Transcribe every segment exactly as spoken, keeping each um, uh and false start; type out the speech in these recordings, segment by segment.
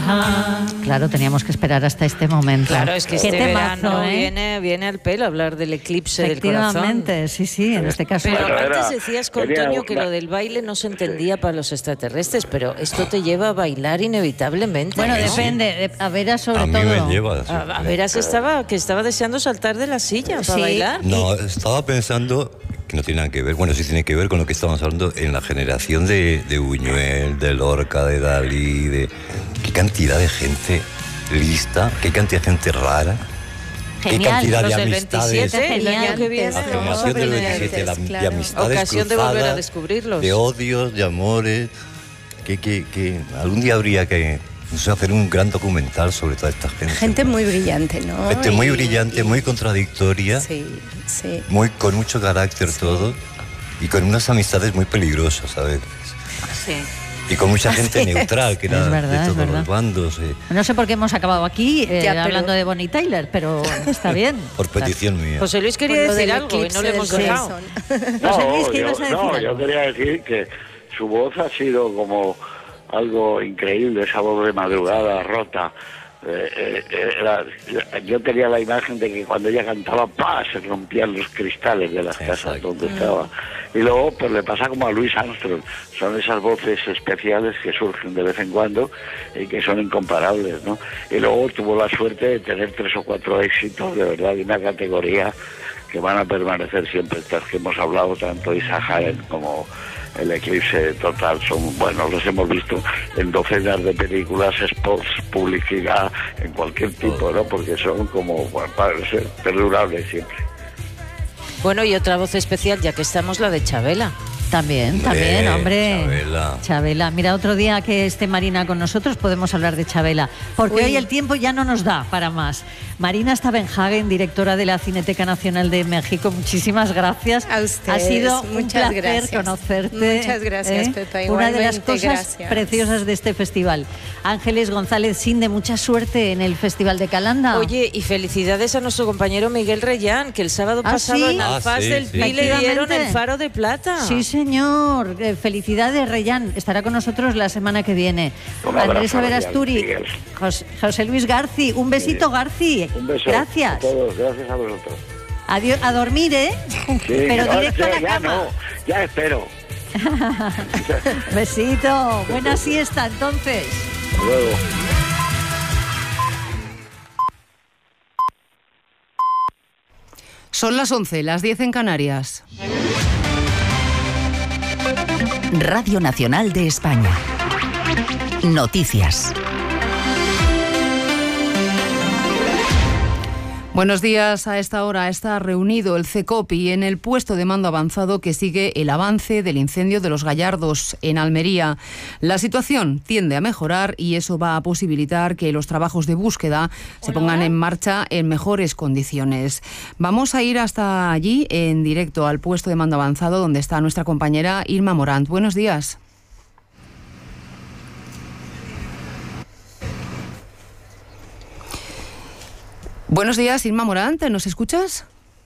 Ajá. Claro, teníamos que esperar hasta este momento. Claro, es que este temazo, verano ¿eh? viene, viene al pelo hablar del eclipse del corazón. Efectivamente, sí, sí, en este caso. Pero Bueno, antes era- decías con tenía Toño que una- lo del baile no se entendía para los extraterrestres, pero esto te lleva a bailar inevitablemente. Bueno, ¿no? depende, de- a Vera sobre A mí todo. me lleva. A, a Veras estaba, que estaba deseando saltar de la silla para Sí. bailar. No, estaba pensando que no tiene nada que ver, bueno, sí tiene que ver con lo que estamos hablando en la generación de, de Buñuel, de Lorca, de Dalí, de qué cantidad de gente lista, qué cantidad de gente rara, qué Genial, cantidad los de del amistades. veintisiete, el año que viene. La Genial. generación del veintisiete, la- de Claro. amistades Ocasión de volver a cruzadas, descubrirlos. de odios, de amores, que, que, que algún día habría que no sé, hacer un gran documental sobre toda esta gente. Gente muy brillante, ¿no? Gente muy Y- brillante, y- muy contradictoria, Sí, sí. muy, con mucho carácter todo, y con unas amistades muy peligrosas a veces. Sí. Y con mucha gente neutral, que era Es verdad, de es todos verdad. los bandos, eh, No sé por qué hemos acabado aquí eh, Ya, pero- hablando de Bonnie Tyler, pero está bien. por petición mía. José Luis quería Por lo decir del algo y no eclipse le hemos del dejado. corazón. José Luis, ¿qué yo, ibas a decir no, algo? yo quería decir que su voz ha sido como algo increíble, esa voz de madrugada rota. Eh, eh, era- yo tenía la imagen de que cuando ella cantaba, ¡pah!, se rompían los cristales de las casas Exacto. donde estaba. Y luego pues le pasa como a Louis Armstrong, son esas voces especiales que surgen de vez en cuando y que son incomparables, ¿no? Y luego tuvo la suerte de tener tres o cuatro éxitos de verdad de una categoría que van a permanecer siempre, estas que hemos hablado, tanto Isa Hagen como El Eclipse Total, son, bueno, los hemos visto en docenas de películas, spots, publicidad, en cualquier tipo, ¿no? Porque son como, bueno, para ser perdurables siempre. Bueno, y otra voz especial, ya que estamos, la de Chabela. También, también, Eh, hombre. Chabela. Chabela. Mira, otro día que esté Marina con nosotros podemos hablar de Chabela, porque Uy. hoy el tiempo ya no nos da para más. Marina Stavenhagen, directora de la Cineteca Nacional de México, muchísimas gracias. A ustedes, Ha sido un muchas placer gracias. conocerte. Muchas gracias, ¿eh? Pepa, Una de las igualmente, cosas gracias. preciosas de este festival. Ángeles González Sinde, mucha suerte en el Festival de Calanda. Oye, y felicidades a nuestro compañero Miguel Reyán, que el sábado ¿Ah, pasado sí? en Ah, Alfaz sí, del sí. Pi le dieron Efectivamente. el Faro de Plata. Sí, señor. Eh, felicidades, Reyán. Estará con nosotros la semana que viene. Un abrazo, Andrés Averasturi, Miguel. Jos- José Luis Garci. Un besito, Garci. Un beso Gracias. a todos, gracias a vosotros. Adiós, a dormir, ¿eh? Sí, Pero no, directo a la ya cama. no, ya espero. Besito. Buena siesta, entonces. Hasta luego. Son las once, las diez en Canarias. Radio Nacional de España. Noticias. Buenos días. A esta hora está reunido el CECOPI en el puesto de mando avanzado que sigue el avance del incendio de Los Gallardos en Almería. La situación tiende a mejorar y eso va a posibilitar que los trabajos de búsqueda se pongan en marcha en mejores condiciones. Vamos a ir hasta allí en directo al puesto de mando avanzado donde está nuestra compañera Irma Morant. Buenos días. Buenos días, Irma Morant, ¿nos escuchas?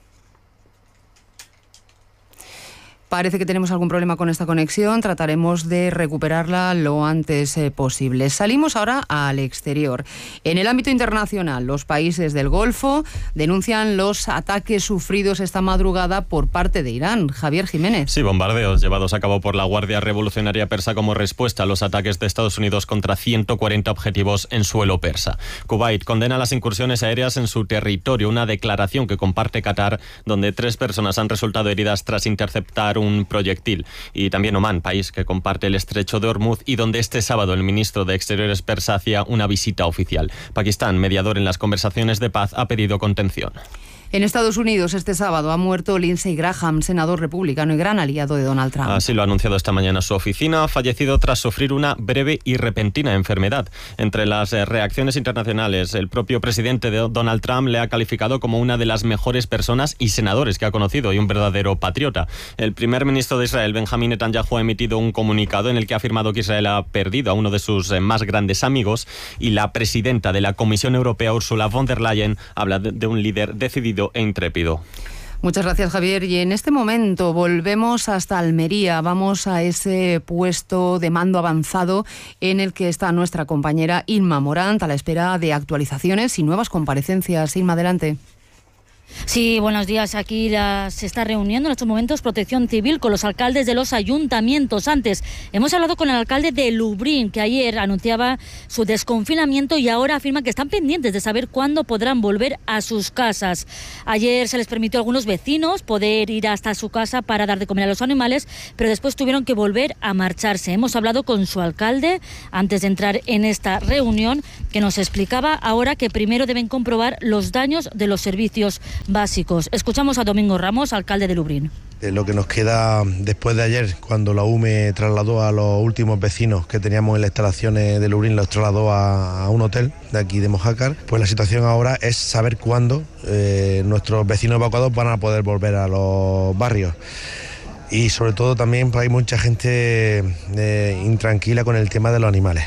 Parece que tenemos algún problema con esta conexión, trataremos de recuperarla lo antes eh, posible. Salimos ahora al exterior. En el ámbito internacional, los países del Golfo denuncian los ataques sufridos esta madrugada por parte de Irán. Javier Jiménez. Sí, bombardeos llevados a cabo por la Guardia Revolucionaria Persa como respuesta a los ataques de Estados Unidos contra ciento cuarenta objetivos en suelo persa. Kuwait condena las incursiones aéreas en su territorio, una declaración que comparte Qatar, donde tres personas han resultado heridas tras interceptar un proyectil. Y también Omán, país que comparte el estrecho de Hormuz y donde este sábado el ministro de Exteriores persa hacía una visita oficial. Pakistán, mediador en las conversaciones de paz, ha pedido contención. En Estados Unidos, este sábado ha muerto Lindsey Graham, senador republicano y gran aliado de Donald Trump. Así lo ha anunciado esta mañana su oficina. Ha fallecido tras sufrir una breve y repentina enfermedad. Entre las eh, reacciones internacionales, el propio presidente de Donald Trump le ha calificado como una de las mejores personas y senadores que ha conocido y un verdadero patriota. El primer ministro de Israel, Benjamín Netanyahu, ha emitido un comunicado en el que ha afirmado que Israel ha perdido a uno de sus eh, más grandes amigos, y la presidenta de la Comisión Europea, Ursula von der Leyen, habla de, de un líder decidido e intrépido. Muchas gracias, Javier. Y en este momento volvemos hasta Almería. Vamos a ese puesto de mando avanzado en el que está nuestra compañera Inma Morant a la espera de actualizaciones y nuevas comparecencias. Inma, adelante. Sí, buenos días. Aquí la, se está reuniendo en estos momentos Protección Civil con los alcaldes de los ayuntamientos. Antes hemos hablado con el alcalde de Lublin, que ayer anunciaba su desconfinamiento y ahora afirma que están pendientes de saber cuándo podrán volver a sus casas. Ayer se les permitió a algunos vecinos poder ir hasta su casa para dar de comer a los animales, pero después tuvieron que volver a marcharse. Hemos hablado con su alcalde antes de entrar en esta reunión, que nos explicaba ahora que primero deben comprobar los daños de los servicios básicos. Escuchamos a Domingo Ramos, alcalde de Lublin. Lo que nos queda después de ayer, cuando la U M E trasladó a los últimos vecinos que teníamos en las instalaciones de Lublin, los trasladó a, a un hotel de aquí de Mojácar, pues la situación ahora es saber cuándo eh, nuestros vecinos evacuados van a poder volver a los barrios. Y sobre todo también pues, hay mucha gente eh, intranquila con el tema de los animales.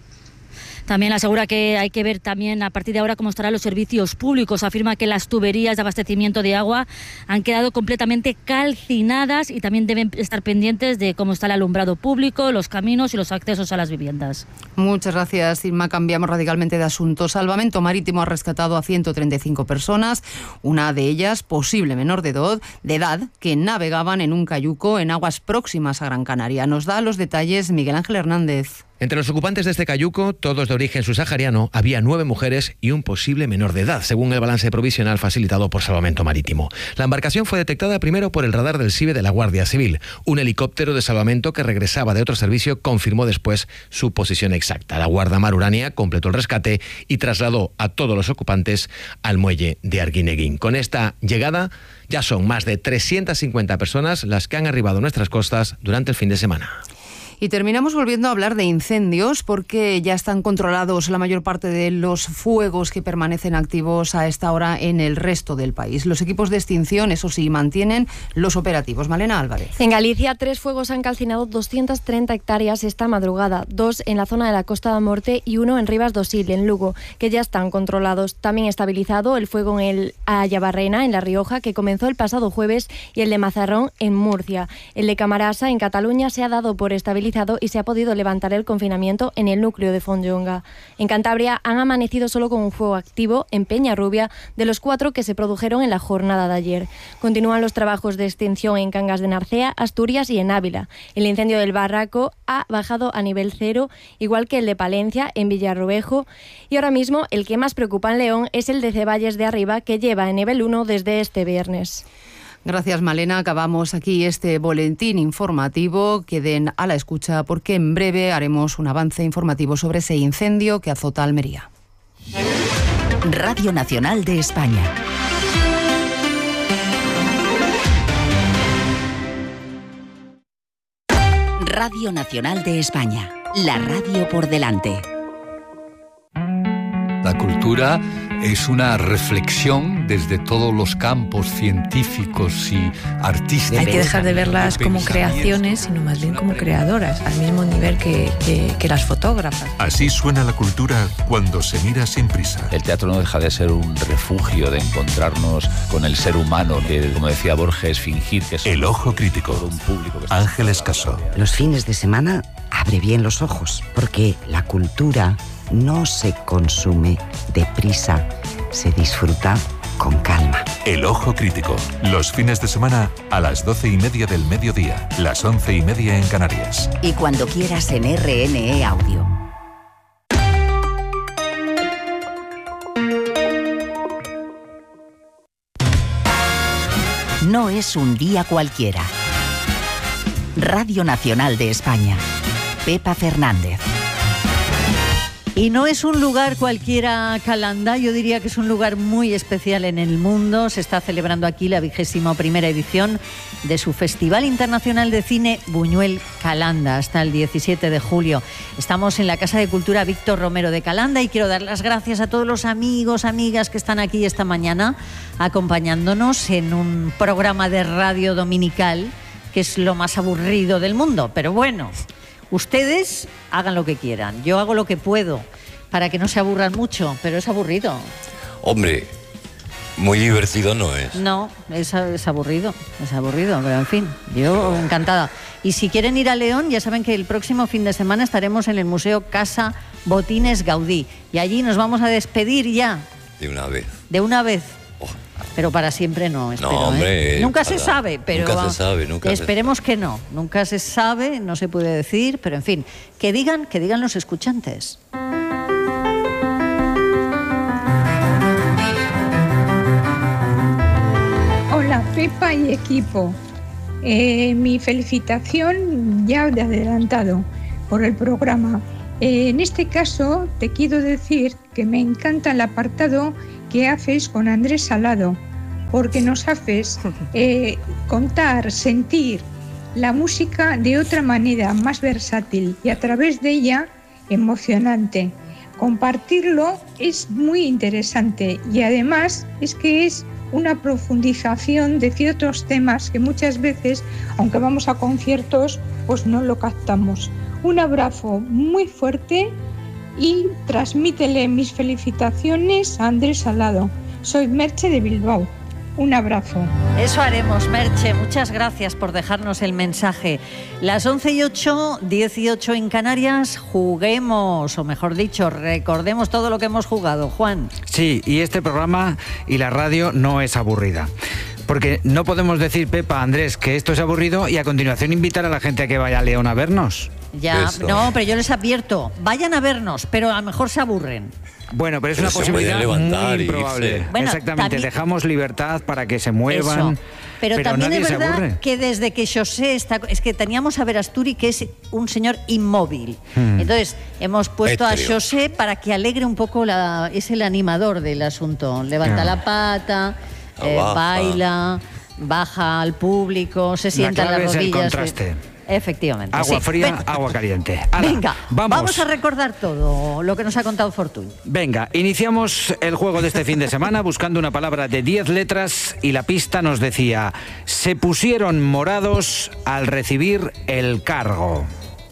También asegura que hay que ver también a partir de ahora cómo estarán los servicios públicos. Afirma que las tuberías de abastecimiento de agua han quedado completamente calcinadas y también deben estar pendientes de cómo está el alumbrado público, los caminos y los accesos a las viviendas. Muchas gracias, Irma. Cambiamos radicalmente de asunto. Salvamento Marítimo ha rescatado a ciento treinta y cinco personas, una de ellas posible menor de edad, de edad, que navegaban en un cayuco en aguas próximas a Gran Canaria. Nos da los detalles Miguel Ángel Hernández. Entre los ocupantes de este cayuco, todos de origen subsahariano, había nueve mujeres y un posible menor de edad, según el balance provisional facilitado por Salvamento Marítimo. La embarcación fue detectada primero por el radar del S I B E de la Guardia Civil. Un helicóptero de salvamento que regresaba de otro servicio confirmó después su posición exacta. La Guardia Mar Urania completó el rescate y trasladó a todos los ocupantes al muelle de Arguineguín. Con esta llegada, ya son más de trescientas cincuenta personas las que han arribado a nuestras costas durante el fin de semana. Y terminamos volviendo a hablar de incendios porque ya están controlados la mayor parte de los fuegos que permanecen activos a esta hora en el resto del país. Los equipos de extinción, eso sí, mantienen los operativos. Malena Álvarez. En Galicia, tres fuegos han calcinado doscientas treinta hectáreas esta madrugada, dos en la zona de la Costa da Morte y uno en Rivas do Sil, en Lugo, que ya están controlados. También estabilizado el fuego en el Ayabarrena, en La Rioja, que comenzó el pasado jueves, y el de Mazarrón, en Murcia. El de Camarasa, en Cataluña, se ha dado por estabilizado y se ha podido levantar el confinamiento en el núcleo de Fonllonga. En Cantabria han amanecido solo con un fuego activo en Peñarrubia, de los cuatro que se produjeron en la jornada de ayer. Continúan los trabajos de extinción en Cangas de Narcea, Asturias y en Ávila. El incendio del Barraco ha bajado a nivel cero, igual que el de Palencia en Villarrobejo, y ahora mismo el que más preocupa en León es el de Ceballes de Arriba, que lleva en nivel uno desde este viernes. Gracias, Malena. Acabamos aquí este boletín informativo. Queden a la escucha porque en breve haremos un avance informativo sobre ese incendio que azota Almería. Radio Nacional de España. Radio Nacional de España. La radio por delante. La cultura es una reflexión desde todos los campos científicos y artísticos. Hay que dejar de verlas de como creaciones, sino más bien como creadoras, al mismo nivel que, que, que las fotógrafas. Así suena la cultura cuando se mira sin prisa. El teatro no deja de ser un refugio de encontrarnos con el ser humano, que, como decía Borges, fingir que es El Ojo Crítico. Un público que Ángel Escaso. Los fines de semana abre bien los ojos, porque la cultura no se consume deprisa, se disfruta con calma. El Ojo Crítico, los fines de semana a las doce y media del mediodía, las once y media en Canarias. Y cuando quieras en R N E Audio. No es un día cualquiera. Radio Nacional de España. Pepa Fernández. Y no es un lugar cualquiera, Calanda, yo diría que es un lugar muy especial en el mundo. Se está celebrando aquí la vigésima primera edición de su Festival Internacional de Cine Buñuel Calanda, hasta el diecisiete de julio. Estamos en la Casa de Cultura Víctor Romero de Calanda y quiero dar las gracias a todos los amigos, amigas que están aquí esta mañana acompañándonos en un programa de radio dominical que es lo más aburrido del mundo, pero bueno, ustedes hagan lo que quieran, yo hago lo que puedo para que no se aburran mucho, pero es aburrido. Hombre, Muy divertido no es. No, es, es aburrido, es aburrido, pero en fin, yo encantada. Y si quieren ir a León, ya saben que el próximo fin de semana estaremos en el Museo Casa Botines Gaudí. Y allí nos vamos a despedir ya. De una vez. De una vez. Oh. Pero para siempre no, espero. No, hombre. ¿eh? Nunca para, se sabe, pero nunca se sabe, nunca esperemos se... que no. Nunca se sabe, no se puede decir, pero en fin, que digan, que digan los escuchantes. Hola Pepa y equipo, eh, mi felicitación ya de adelantado por el programa. Eh, en este caso te quiero decir que me encanta el apartado que haces con Andrés Salado, porque nos haces eh, contar, sentir la música de otra manera, más versátil y a través de ella emocionante. Compartirlo es muy interesante y además es que es una profundización de ciertos temas que muchas veces, aunque vamos a conciertos, pues no lo captamos. Un abrazo muy fuerte y transmítele mis felicitaciones a Andrés Salado. Soy Merche de Bilbao. Un abrazo. Eso haremos, Merche. Muchas gracias por dejarnos el mensaje. Las once y ocho, dieciocho en Canarias, juguemos, o mejor dicho, recordemos todo lo que hemos jugado. Juan. Sí, y este programa y la radio no es aburrida. Porque no podemos decir, Pepa, Andrés, que esto es aburrido y a continuación invitar a la gente a que vaya a León a vernos. Ya, Eso. no, pero yo les advierto, vayan a vernos, pero a lo mejor se aburren. Bueno, pero es pero una posibilidad muy improbable. Bueno, Exactamente, también... dejamos libertad para que se muevan. Eso. Pero, pero también es verdad que desde que José está... Es que teníamos a Verasturi, que es un señor inmóvil. Hmm. Entonces, hemos puesto Etrio. a José para que alegre un poco, la, es el animador del asunto. Levanta ah. la pata, eh, baja. baila, baja al público, se sienta en las rodillas. Es el contraste. Efectivamente. Agua sí. fría, Ven. agua caliente. Ala, Venga, vamos. vamos a recordar todo lo que nos ha contado Fortuny. Venga, iniciamos el juego de este fin de semana buscando una palabra de diez letras y la pista nos decía: se pusieron morados al recibir el cargo.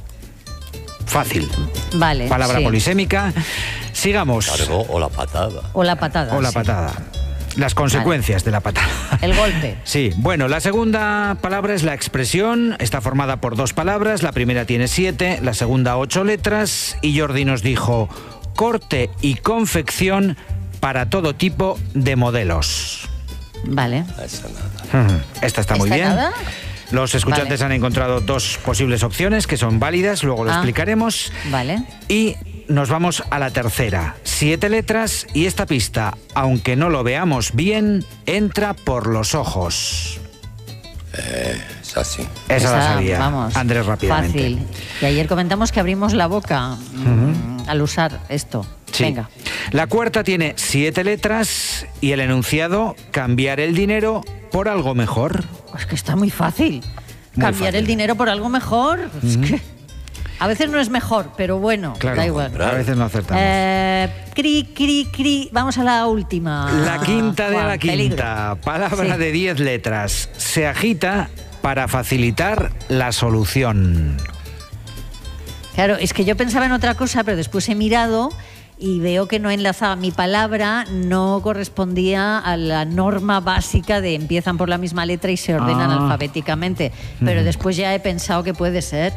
Fácil. Vale. Palabra sí. polisémica. Sigamos. Cargo o la patada. O la patada. O la sí. patada. Las consecuencias vale. de la patada. El golpe. Sí, bueno, la segunda palabra es la expresión. Está formada por dos palabras. La primera tiene siete, la segunda ocho letras. Y Jordi nos dijo: corte y confección para todo tipo de modelos. Vale. Esa nada. Esta está muy bien. Nada? Los escuchantes vale. han encontrado dos posibles opciones que son válidas, luego lo ah, explicaremos. Vale. Y nos vamos a la tercera. Siete letras y esta pista, aunque no lo veamos bien, entra por los ojos. Eh, es así. Esa, Esa la sabía, vamos, Andrés, rápidamente. Fácil. Y ayer comentamos que abrimos la boca uh-huh. al usar esto. Sí. Venga. La cuarta tiene siete letras y el enunciado: cambiar el dinero por algo mejor. Es que está muy fácil. Muy cambiar fácil. el dinero por algo mejor. Uh-huh. Es que... A veces no es mejor, pero bueno, claro, da igual. A veces no acertamos. Eh, cri, cri, cri. Vamos a la última. La quinta de Juan, la quinta. Peligro. Palabra sí. de diez letras. Se agita para facilitar la solución. Claro, es que yo pensaba en otra cosa, pero después he mirado y veo que no enlazaba. Mi palabra no correspondía a la norma básica de empiezan por la misma letra y se ordenan ah. alfabéticamente. Pero mm. después ya he pensado que puede ser.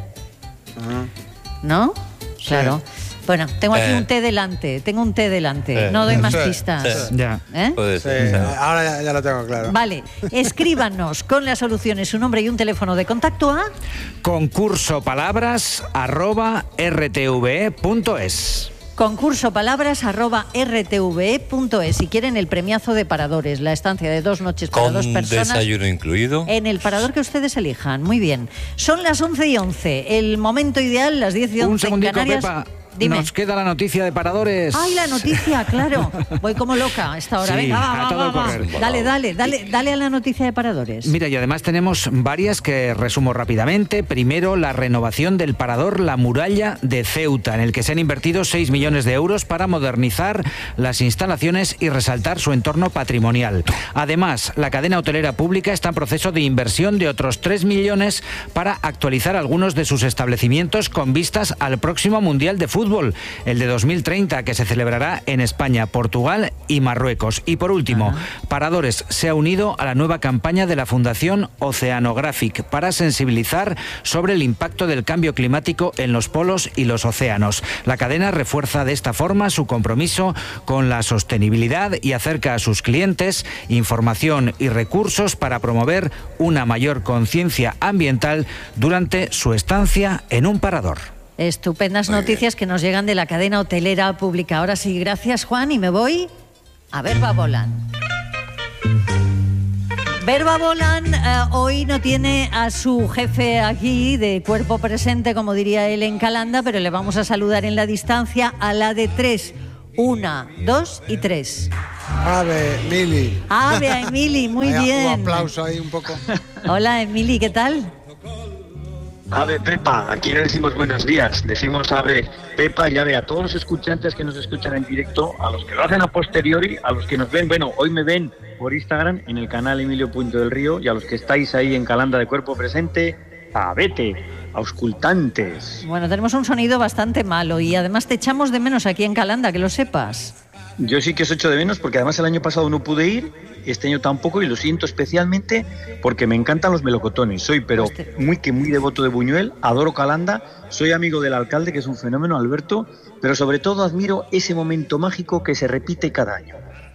¿No? Sí. Claro. Bueno, tengo aquí eh. un té delante, tengo un té delante, eh. no doy más sí. pistas. Sí. Ya. ¿Eh? Puede ser. Sí. Ahora ya, ya lo tengo claro. Vale, escríbanos con las soluciones su nombre y un teléfono de contacto a concurso palabras arroba r t v e punto es. Concurso palabras arroba r t v e punto es. Si quieren el premiazo de Paradores, la estancia de dos noches para con dos personas. Desayuno incluido. En el parador que ustedes elijan. Muy bien. Son las once y once. El momento ideal, las diez y once Un segundito, en Canarias. Pepa. Dime. Nos queda la noticia de Paradores. ¡Ay, la noticia! Claro. Voy como loca a esta hora. Sí, Venga, va, a va, todo va, el va. correr. Dale, dale, dale, dale a la noticia de Paradores. Mira, y además tenemos varias que resumo rápidamente. Primero, la renovación del parador La Muralla de Ceuta, en el que se han invertido seis millones de euros para modernizar las instalaciones y resaltar su entorno patrimonial. Además, la cadena hotelera pública está en proceso de inversión de otros tres millones para actualizar algunos de sus establecimientos con vistas al próximo Mundial de Fútbol. fútbol, el de dos mil treinta, que se celebrará en España, Portugal y Marruecos. Y por último, Ajá. Paradores se ha unido a la nueva campaña de la Fundación Oceanographic para sensibilizar sobre el impacto del cambio climático en los polos y los océanos. La cadena refuerza de esta forma su compromiso con la sostenibilidad y acerca a sus clientes información y recursos para promover una mayor conciencia ambiental durante su estancia en un parador. Estupendas noticias que nos llegan de la cadena hotelera pública. Ahora sí, gracias Juan, y me voy a Verba Volant. Verba Volant eh, hoy no tiene a su jefe aquí de cuerpo presente, como diría él en Calanda, pero le vamos a saludar en la distancia a la de tres. Una, dos y tres. Ave, Emili. Ave, Emili, muy Vaya, bien. Un aplauso ahí un poco. Hola, Emili, ¿qué tal? Ave Pepa, aquí no decimos buenos días, decimos Ave Pepa y Ave a todos los escuchantes que nos escuchan en directo, a los que lo hacen a posteriori, a los que nos ven, bueno, hoy me ven por Instagram en el canal Emilio Puente del Río, y a los que estáis ahí en Calanda de cuerpo presente, Avete, auscultantes. Bueno, tenemos un sonido bastante malo y además te echamos de menos aquí en Calanda, que lo sepas. Yo sí que os echo de menos porque además el año pasado no pude ir, este año tampoco, y lo siento especialmente porque me encantan los melocotones. Soy pero muy que muy devoto de Buñuel, adoro Calanda, soy amigo del alcalde, que es un fenómeno, Alberto, pero sobre todo admiro ese momento mágico que se repite cada año.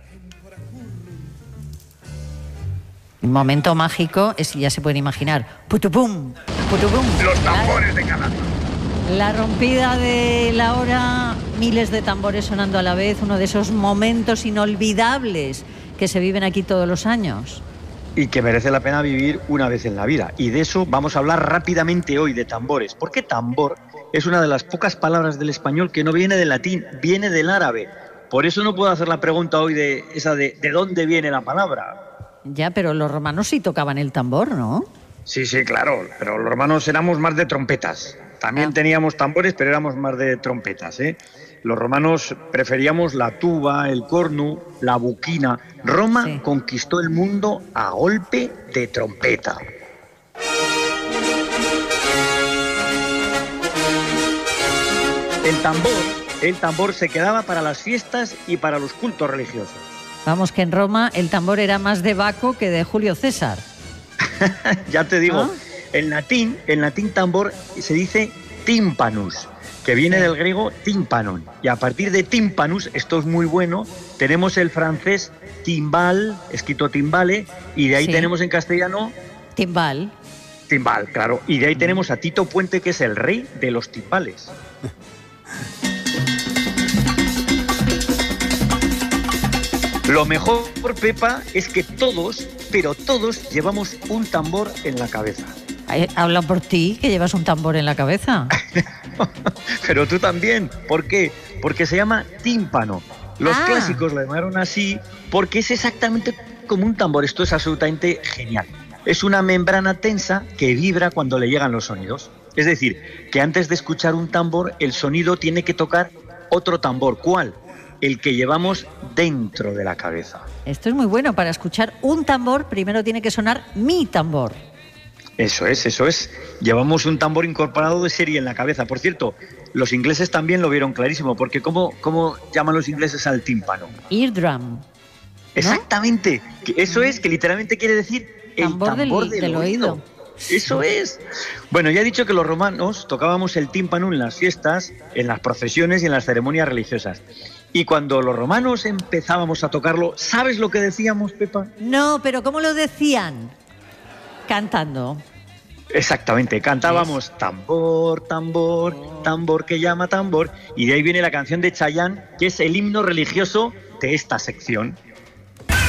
Un momento mágico es, ya se pueden imaginar, putupum, putupum. Los tambores de Calanda. La rompida de la hora, miles de tambores sonando a la vez, uno de esos momentos inolvidables que se viven aquí todos los años. Y que merece la pena vivir una vez en la vida. Y de eso vamos a hablar rápidamente hoy, de tambores. Porque tambor es una de las pocas palabras del español que no viene del latín, viene del árabe. Por eso no puedo hacer la pregunta hoy de esa de ¿de dónde viene la palabra? Ya, pero los romanos sí tocaban el tambor, ¿no? Sí, sí, claro, pero los romanos éramos más de trompetas. También ah. teníamos tambores, pero éramos más de trompetas, ¿eh? Los romanos preferíamos la tuba, el cornu, la buquina. Roma sí. conquistó el mundo a golpe de trompeta. El tambor, el tambor se quedaba para las fiestas y para los cultos religiosos. Vamos, que en Roma el tambor era más de Baco que de Julio César. Ya te digo, ¿Ah? en latín, en latín tambor se dice tympanus, que viene sí. del griego tímpanon. Y a partir de tympanus, esto es muy bueno, tenemos el francés timbal, escrito timbale, y de ahí sí. tenemos en castellano... Timbal. Timbal, claro. Y de ahí tenemos a Tito Puente, que es el rey de los timbales. Lo mejor, Pepa, es que todos, pero todos, llevamos un tambor en la cabeza. Habla por ti, que llevas un tambor en la cabeza. Pero tú también. ¿Por qué? Porque se llama tímpano. Los ah. clásicos lo llamaron así porque es exactamente como un tambor. Esto es absolutamente genial. Es una membrana tensa que vibra cuando le llegan los sonidos. Es decir, que antes de escuchar un tambor, el sonido tiene que tocar otro tambor. ¿Cuál? El que llevamos dentro de la cabeza. Esto es muy bueno. Para escuchar un tambor, primero tiene que sonar mi tambor. Eso es, eso es. Llevamos un tambor incorporado de serie en la cabeza. Por cierto, los ingleses también lo vieron clarísimo, porque ¿cómo, cómo llaman los ingleses al tímpano? Eardrum, ¿no? Exactamente. Eso es, que literalmente quiere decir el tambor, tambor del, del, del oído. oído. Eso es. Bueno, ya he dicho que los romanos tocábamos el tímpano en las fiestas, en las procesiones y en las ceremonias religiosas. Y cuando los romanos empezábamos a tocarlo, ¿sabes lo que decíamos, Pepa? No, pero ¿cómo lo decían? Cantando. Exactamente, cantábamos tambor, tambor, tambor que llama tambor, y de ahí viene la canción de Chayanne, que es el himno religioso de esta sección.